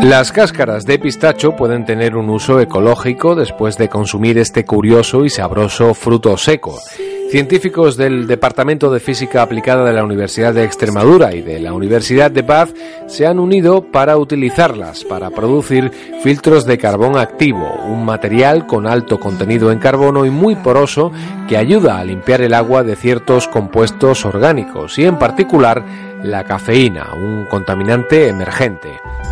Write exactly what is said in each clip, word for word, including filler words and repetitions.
Las cáscaras de pistacho pueden tener un uso ecológico después de consumir este curioso y sabroso fruto seco. Científicos del Departamento de Física Aplicada de la Universidad de Extremadura y de la Universidad de Bath se han unido para utilizarlas para producir filtros de carbón activo, un material con alto contenido en carbono y muy poroso que ayuda a limpiar el agua de ciertos compuestos orgánicos y en particular la cafeína, un contaminante emergente.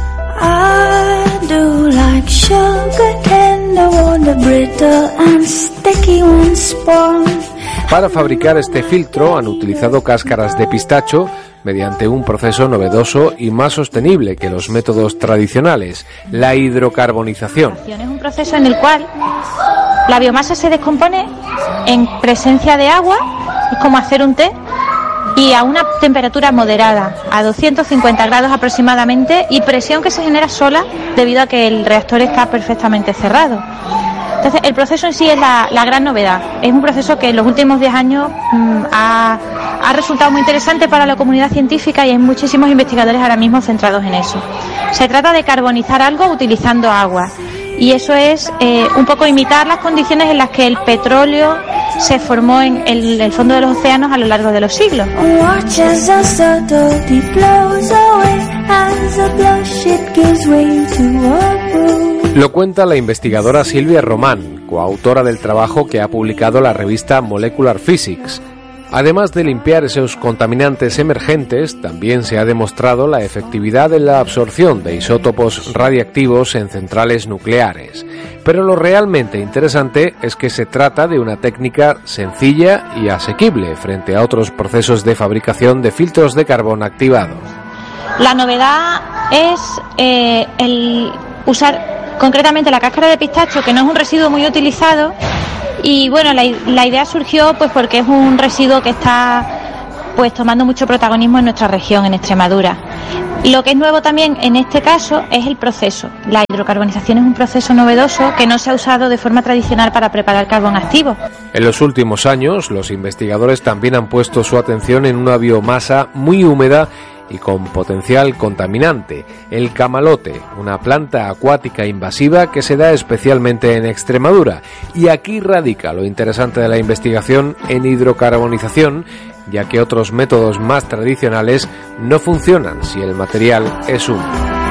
I do like sugar and I want the brittle and sticky ones spawn. Para fabricar este filtro han utilizado cáscaras de pistacho mediante un proceso novedoso y más sostenible que los métodos tradicionales, la hidrocarbonización. Es un proceso en el cual la biomasa se descompone en presencia de agua, es como hacer un té, y a una temperatura moderada, a doscientos cincuenta grados aproximadamente, y presión que se genera sola debido a que el reactor está perfectamente cerrado. Entonces, el proceso en sí es la, la gran novedad. Es un proceso que en los últimos diez años mmm, ha, ha resultado muy interesante para la comunidad científica y hay muchísimos investigadores ahora mismo centrados en eso. Se trata de carbonizar algo utilizando agua y eso es eh, un poco imitar las condiciones en las que el petróleo se formó en el, el fondo de los océanos a lo largo de los siglos. Lo cuenta la investigadora Silvia Román, coautora del trabajo que ha publicado la revista Molecular Physics. Además de limpiar esos contaminantes emergentes, también se ha demostrado la efectividad en la absorción de isótopos radiactivos en centrales nucleares. Pero lo realmente interesante es que se trata de una técnica sencilla y asequible frente a otros procesos de fabricación de filtros de carbón activado. La novedad es eh, el usar concretamente la cáscara de pistacho, que no es un residuo muy utilizado. Y bueno, la, la idea surgió pues porque es un residuo que está pues tomando mucho protagonismo en nuestra región, en Extremadura. Lo que es nuevo también en este caso es el proceso. La hidrocarbonización es un proceso novedoso que no se ha usado de forma tradicional para preparar carbón activo. En los últimos años, los investigadores también han puesto su atención en una biomasa muy húmeda y con potencial contaminante, el camalote, una planta acuática invasiva que se da especialmente en Extremadura. Y aquí radica lo interesante de la investigación en hidrocarbonización, ya que otros métodos más tradicionales no funcionan si el material es húmedo.